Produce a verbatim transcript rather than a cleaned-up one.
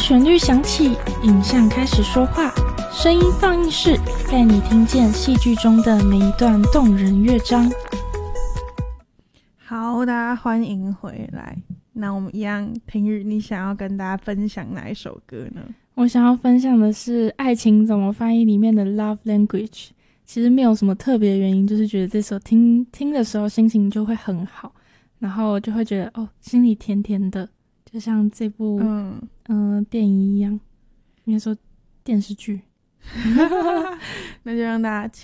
旋律响起，影像开始说话，声音放映室带你听见戏剧中的每一段动人乐章。 好，大家欢迎回来。那我们一样，婷宇，你想要跟大家分享哪一首歌呢？ 我想要分享的是《爱情怎么翻译》里面的 Love Language。其实没有什么特别的原因，就是觉得这首听听的时候心情就会很好，然后就会觉得哦，心里甜甜的，就像这部嗯、呃、电影一样，应该说电视剧。 那就让大家